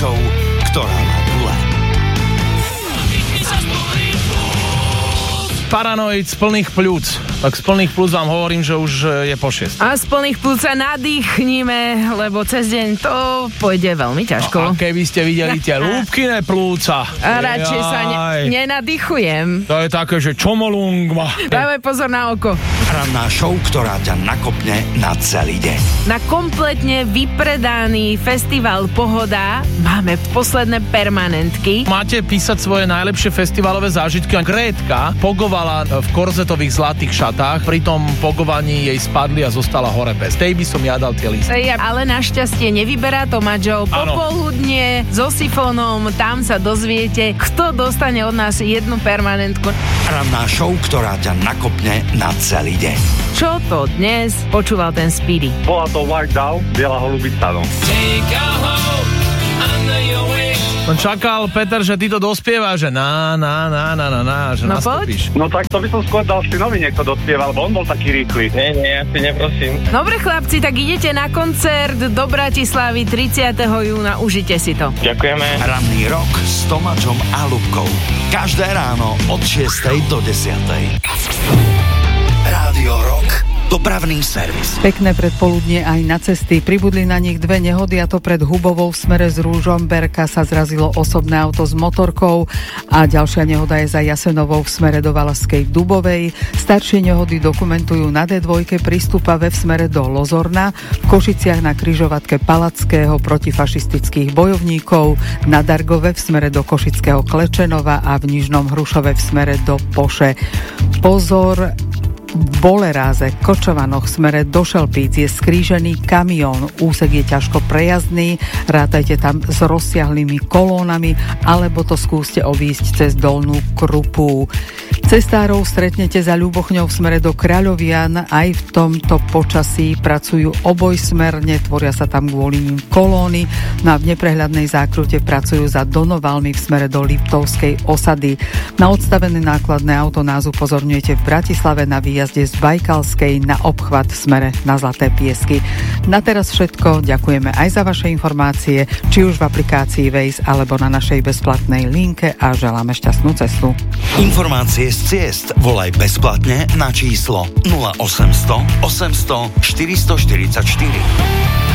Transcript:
show, ktorá má gule. Paranoid z plných pľúc. Tak z plných pľúc vám hovorím, že už je po 6. A z plných pľúc sa nadýchnime, lebo cez deň to pôjde veľmi ťažko. A keby ste videli tie lúbkine plúca. A radšej sa nenadýchujem. To je také, že čomolungma. Dávaj pozor na oko. Ranná show, ktorá ťa nakopne na celý deň. Na kompletne vypredaný festival Pohoda máme posledné permanentky. Máte písať svoje najlepšie festivalové zážitky. Grétka pogovala v korzetových zlatých šatách, pri tom pogovaní jej spadli a zostala hore bez. Tej by som ja dal tie lístky. Ale našťastie nevyberá to Maďo. Popoludne so sifónom, tam sa dozviete, kto dostane od nás jednu permanentku. Ranná show, ktorá ťa nakopne na celý deň. Čo to dnes počúval ten Speedy? Bola to White Dove, Biela holubica, no. On čakal, Peter, že ty to dospievaš, že že no nastúpiš. No tak to by som skôr dal synovi niekto dospieval, bo on bol taký rýchly. Nie, ja si neprosím. Dobre chlapci, tak idete na koncert do Bratislavy 30. júna, užite si to. Ďakujeme. Ranný rok s Tomáčom a Ľubkou. Každé ráno od 6. do 10. Rádio Rock. Dopravný servis. Pekné predpoludnie aj na cesty. Pribudli na nich dve nehody, a to pred Hubovou v smere z Ružomberka sa zrazilo osobné auto s motorkou a ďalšia nehoda je za Jasenovou v smere do Valašskej Dubovej. Staršie nehody dokumentujú na D2 prístupave v smere do Lozorna, v Košiciach na križovatke Palackého protifašistických bojovníkov, na Dargove v smere do Košického Klečenova a v Nižnom Hrušove v smere do Poše. Pozor, v Boleráze, Kočovanoch, smere do Šelpíc je skrížený kamión. Úsek je ťažko prejazdný, rátajte tam s rozsiahlými kolónami, alebo to skúste obísť cez Dolnú Krupu. Cestárov stretnete za Ľubochňou v smere do Kráľovian. Aj v tomto počasí pracujú obojsmerne, tvoria sa tam kvôli nim kolóny. No a v neprehľadnej zákrute pracujú za Donovalmi v smere do Liptovskej osady. Na odstavené nákladné auto nás upozorňujete v Bratislave na výjazde z Bajkalskej na obchvat v smere na Zlaté Piesky. Na teraz všetko, ďakujeme aj za vaše informácie, či už v aplikácii Waze alebo na našej bezplatnej linke a želáme šťastnú cestu. Informácie z ciest volaj bezplatne na číslo 0800 800 444.